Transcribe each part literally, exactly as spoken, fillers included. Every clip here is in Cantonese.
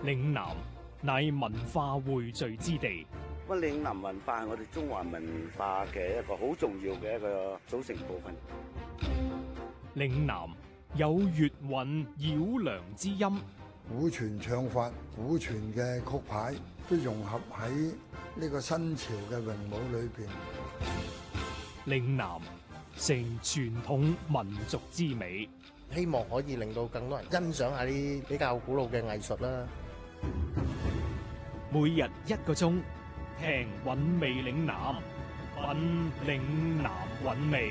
嶺南乃文化匯聚之地。 咁嶺南文化係我哋中華文化嘅一個好重要嘅一個組成部分。 嶺南有粵韻繞梁之音， 古傳唱法、古傳嘅曲牌都融合喺呢個新潮嘅詠舞裏邊。 嶺南成傳統民族之美， 希望可以令到更多人欣賞下啲比較古老嘅藝術啦。 每日一個鐘，聽韻味嶺南，品嶺南韻味。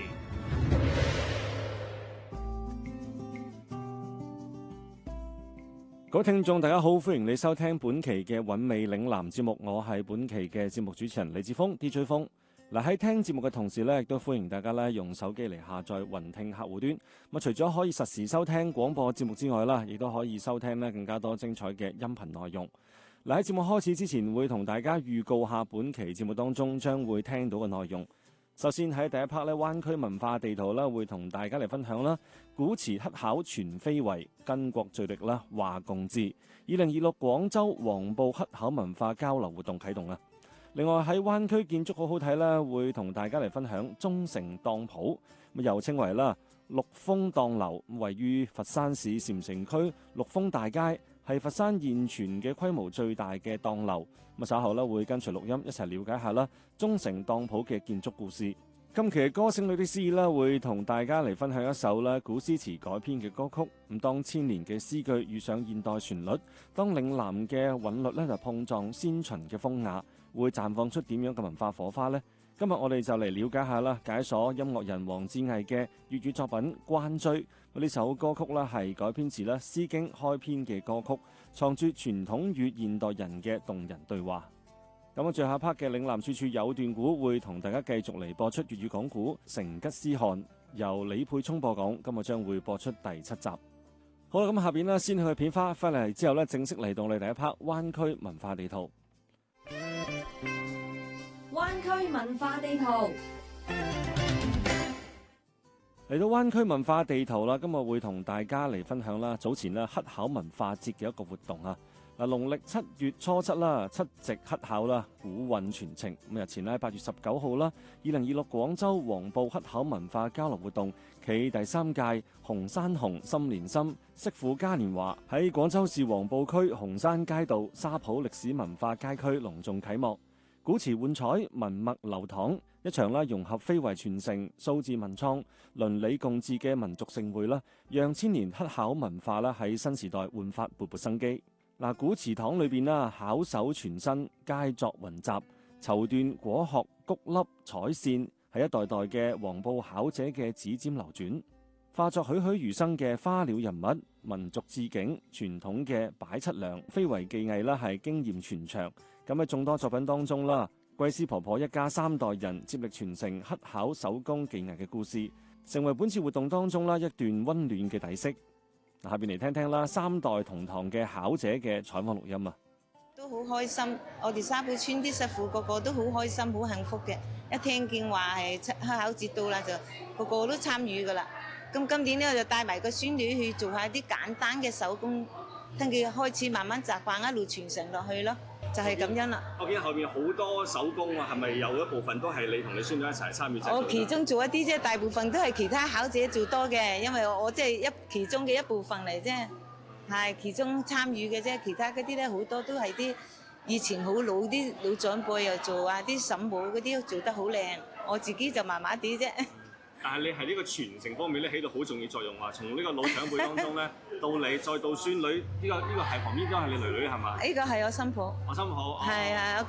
各位聽眾大家好，歡迎你收聽本期嘅韻味嶺南節目，我係本期嘅節目主持人李志峰 D J 峰。嗱，喺聽節目嘅同時咧，亦都歡迎大家咧用手機嚟下載雲聽客戶端。咁除咗可以實時收聽廣播節目之外啦，亦都可以收聽咧更加多精彩嘅音頻內容。嗱，喺節目開始之前，會同大家預告下本期節目當中將會聽到嘅內容。首先喺第一 part 咧，灣區文化地圖啦，會同大家嚟分享啦。古詞乞巧全非遺，巾幗敍歷啦話共治。二零二六廣州黃埔乞巧文化交流活動啟動啊！另外喺灣區建築好好睇啦，會同大家嚟分享中誠當鋪，咁又稱為啦陸豐當樓，位於佛山市禪城區陸豐大街，係佛山現存嘅規模最大嘅當樓。咁稍後咧會跟隨錄音一齊了解下啦中誠當鋪嘅建築故事。今期嘅歌聲裏的詩啦，會同大家嚟分享一首啦古詩詞改編嘅歌曲。咁當千年嘅詩句遇上現代旋律，當嶺南嘅韻律咧就碰撞先秦嘅風雅，會綻放出點樣嘅文化火花呢？今日我哋就嚟了解下啦，解鎖音樂人黃志毅嘅粵語作品《關雎》。呢首歌曲啦係改編自啦《詩經》開篇嘅歌曲，藏住傳統與現代人嘅動人對話。咁啊，最後一 part 嘅嶺南處處有段古，會同大家繼續嚟播出粵語講古《成吉思汗》，由李沛聰播講。今日將會播出第七集。好啦，咁下邊呢，先去片花，翻嚟之後呢，正式嚟到我哋第一 part 灣區文化地圖。 灣區文化地圖嚟到灣區文化地圖啦，今日會同大家嚟分享啦，早前啦乞巧文化節嘅一個活動啊。嗱，農曆七月初七啦，七夕乞巧啦，古韻傳情。咁日前咧八月十九號啦，二零二六廣州黃埔乞巧文化交流活動暨第三屆紅山紅心連心惜婦嘉年華喺廣州市黃埔區紅山街道沙浦歷史文化街區隆重啟幕。古詞換彩，文墨流淌，一場啦融合非遺傳承、數字文創、倫理共治嘅民族盛會啦，讓千年乞巧文化啦喺新時代煥發勃勃生機。嗱，古祠堂裏邊啦，巧手傳身，佳作雲集，綢緞、果殼、穀粒、彩線，係一代代嘅黃埔巧者嘅指尖流轉，化作栩栩如生嘅花鳥人物、民族志景、傳統嘅擺七娘、非遺技藝啦，係經驗傳長。咁喺眾多作品當中啦，貴司婆婆一家三代人接力傳承乞巧手工技藝嘅故事，成為本次活動當中啦一段溫暖嘅底色。下邊嚟聽聽啦，三代同堂嘅巧者嘅採訪錄音啊！ 都好開心，我哋沙浦村啲媳婦個個都好開心，好幸福嘅。一聽見話係乞巧節到啦，就個個都參與噶啦。咁今年呢，我就帶埋個孫女去做下啲簡單嘅手工，等佢開始慢慢習慣，一路傳承落去咯。就係咁樣啦。 我見後面好多手工啊，係咪有一部分都係你同你孫女一齊參與？ 我其中做一啲啫，大部分都係其他巧者做多嘅，因為我即係一其中嘅一部分嚟啫，係其中參與嘅啫。其他嗰啲咧好多都係啲以前好老啲老長輩又做啊，啲嬸母嗰啲做得好靚，我自己就麻麻地啫。 但係你係呢個傳承方面咧起到好重要作用啊！從呢個老長輩當中咧到你，再到孫女，呢、呢個呢、呢個係旁邊都係你女女係嘛？ 呢個係我新抱。 我新抱。 係啊。